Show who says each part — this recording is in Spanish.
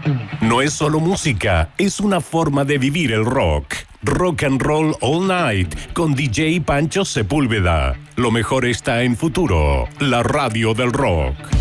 Speaker 1: No es solo música, es una forma de vivir el rock. Rock and Roll All Night con DJ Pancho Sepúlveda. Lo mejor está en Futuro, la radio del rock.